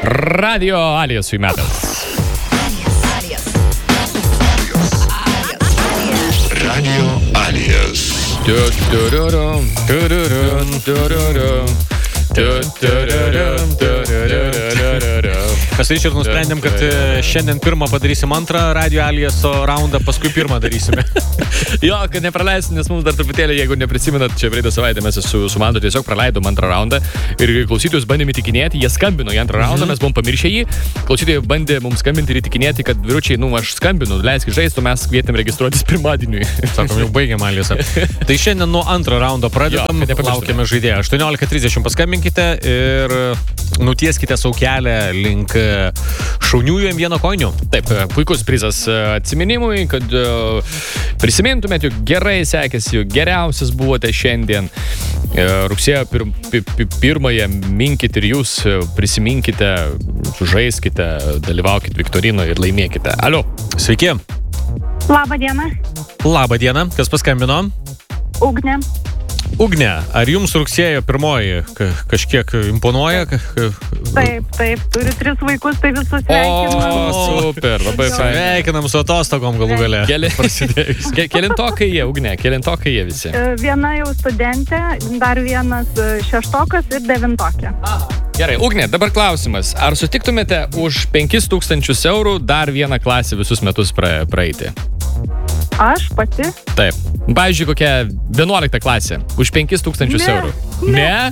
Radio Alijas su metas. Radio Alijas. Mes ir nusprendėm, kad šiandien pirmą padarysim antrą Radio Alijaso raundą, paskui pirmą darysime. Jo, kad nepraleisim, nes mums dar truputėlį, jeigu neprisimenat, čia praeitą savaitę mes su Mantu tiesiog praleidom antrą raundą ir klausytojus bandėm įtikinėti, jie skambino į antrą raundą, mes buvom pamiršę jį, klausytojai bandė mums skambinti ir įtikinėti, kad vyručiai, aš skambinu, leisk žaisti, mes kvietėm registruotis pirmadieniui. Sakom, jau baigėm Alijasą. Tai šiandien nuo antro raundo pradedam, laukiame žaidėją. 18:30 paskambinkite ir nutieskite saukelę link šauniųjų M1 koinių. Taip, puikus prizas atsiminimui, kad prisimintumėt, jog gerai sekėsi, jog geriausias buvote šiandien. Rugsėjo pirmąją minkit ir jūs prisiminkite, sužaiskite, dalyvaukit viktorinoje ir laimėkite. Alio. Sveiki. Labą dieną. Labą dieną. Kas paskambino? Ugnė. Ugnė, ar jums rugsėjo pirmoji kažkiek imponuoja? Taip, turiu 3 vaikus, tai visus sveikinu. O, super, labai sveikinam su atostogom galų gale. Kelintokai jie, Ugnė, kelintokai jie visi? Viena jau studentė, dar vienas 6-okas ir 9-okė. Gerai, Ugnė, dabar klausimas. Ar sutiktumėte už 5,000 eurų dar vieną klasę visus metus praeiti? Aš pati? Taip. Pavyzdžiui, kokia 11 klasė. Už 5,000 eurų. Ne?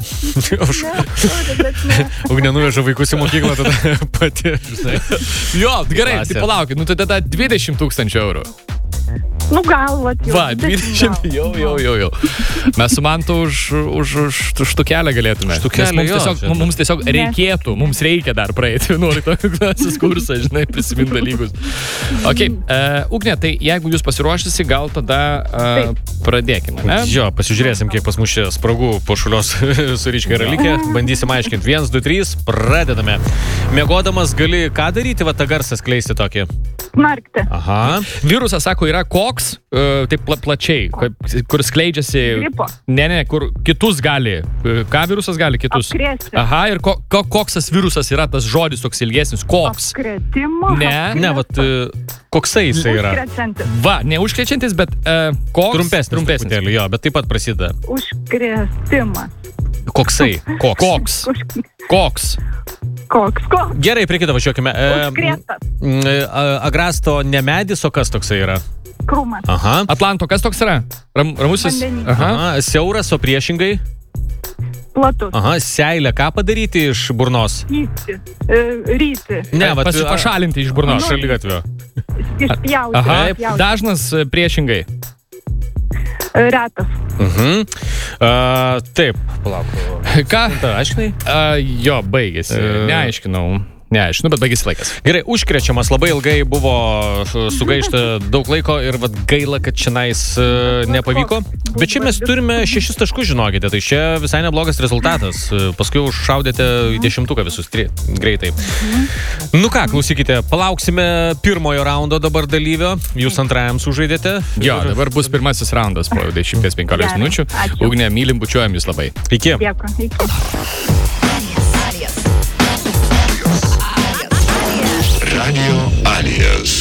Ugnė nuveža vaikus į mokyklą, tada pati. Jo, gerai, tai palaukit. Tai tada 20,000 eurų. Gal, jau. Va, 20, jau. Mes su Mantu už štukelę galėtume. Mums tiesiog reikėtų, mums reikia dar praeiti 11 klasės kursą, prisiminti dalykus. Ok, Ugnė, tai jeigu jūs pasiruošysi, gal tada pradėkime, ne? Jo, pasižiūrėsim, kiek pas mus čia spragų po šulios su Ryčka yra likę. Bandysim aiškinti. 1, 2, 3, pradedame. Miegodamas gali ką daryti, va tą garsą skleisti tokį? Knarkti. Aha. Virusas, sako, yra koks, taip plačiai, kur skleidžiasi... Gripo. Ne, kur kitus gali. Ką virusas gali kitus? Apkrėsti. Aha, ir koks tas virusas yra, tas žodis toks ilgesnis, koks? Apkrėtimo. Ne, vat koksai jisai yra. Užkrečiantis. Va, ne užkrečiantis, bet koks? Trumpesnis. Jo, bet taip pat prasideda. Užkrėtimas. Koksai. Koks. Gerai, prie kito važiuokime. Užkrėstas. Agrasto ne medis, o kas toksai yra? Krūmas. Aha. Atlanto, kas toks yra? Ramusis? Vandenys. Aha. Siauras, o priešingai? Platus. Aha, seilę ką padaryti iš burnos? Ryti. Ne, pašalinti iš burnos. Šaligatvio. Išpjauti. Aha, dažnas priešingai. Retas. Taip, palauk. Ką? Aiškinai? Jo, baigėsi. Neaiškinau, bet baigėsi laikas. Gerai, užkrečiamas labai ilgai buvo sugaišta daug laiko ir gaila, kad čionais nepavyko. Bet čia mes turime 6 taškus, žinokite, tai čia visai neblogas rezultatas. Paskui užšaudėte į 10 visus greitai. Nu ką, klausykite, palauksime pirmojo raundo dabar dalyvio. Jūs antrajam sužaidėte. Jo, dabar bus pirmasis raundas po 10-15 minučių. Ugnė, mylim, bučiuojam jūs labai. Iki. Dėkui. Radio Alijas.